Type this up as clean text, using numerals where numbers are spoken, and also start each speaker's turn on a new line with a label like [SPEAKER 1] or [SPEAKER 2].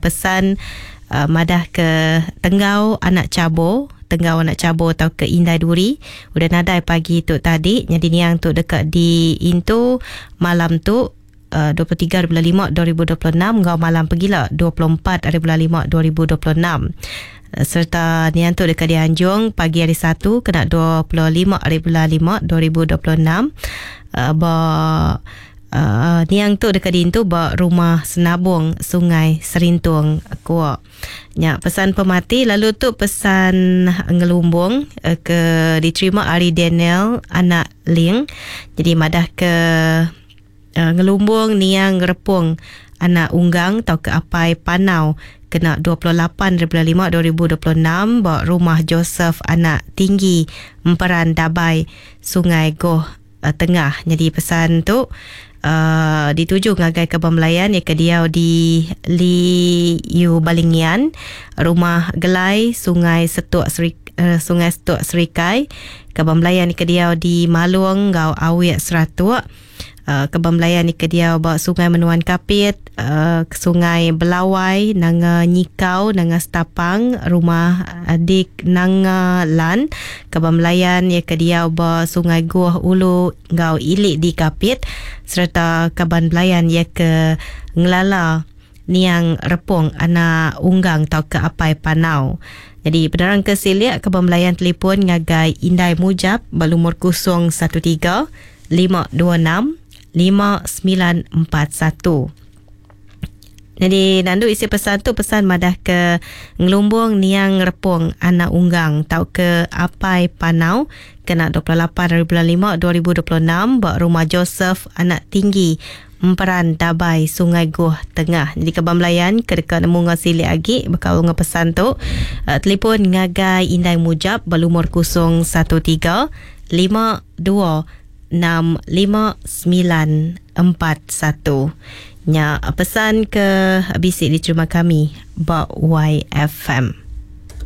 [SPEAKER 1] pesan madah ke Tenggau Anak Cabur atau ke Indai Duri. Udah nadai pagi tu tadi. Jadi niang tu dekat di Intu malam tu 23/5/2026 ngau malam pergilah 24/5/2026. Serta niang tu dekat di Anjung pagi hari Sabtu kena 25/5/2026. Niang tu dekat di Intu rumah senabung Sungai Serintung Kuok. Pesan pemati. Lalu tu pesan ngelumbung diterima Ari Daniel anak Ling. Jadi madah ke ngelumbung niang repung anak unggang atau ke Apai Panau kena 28/5/2026 bawa rumah Joseph anak Tinggi Emperan Dabai Sungai Goh Tengah. Jadi pesan tu dituju ngagai ke Melayan ke diau di Liu Balingian, rumah Gelai Sungai Setuk Serikai. Ke Melayan ke diau di Malung Gau Awiat Seratuk. Ke Melayan ke diau bawa Sungai Menuan Kapit, Sungai Belawai nanga Nyikau nanga Setapang, rumah adik nanga Lan. Ke Melayan ke diau bawa Sungai Goh Ulu Gau Ilik di Kapit. Serta Kaban Belayan ke Ngelala niang repung anak unggang tau ke Apai Panau. Jadi penerang ke Siliak ke Melayan telefon ngagai Indai Mujab balumur 013 526 5941. Jadi nandu isi pesan tu pesan madah ke ngelumbung niang repung anak unggang tau ke Apai Panau kena 28/5/2026 buat rumah Joseph anak Tinggi Emperan Dabai Sungai Goh Tengah. Jadi ke Melayan ke dekat nemu ngasili lagi bakal pesan tu telefon ngagai Indai Mujab balumur 013 52 65941. Pesan ke bisik diterima kami Bak YFM.